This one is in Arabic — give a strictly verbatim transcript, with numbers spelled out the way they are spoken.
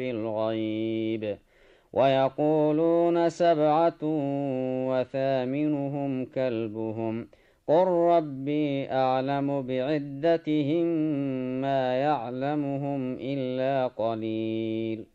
بالغيب ويقولون سبعة وثامنهم كلبهم قل ربي أعلم بعدتهم ما يعلمهم إلا قليل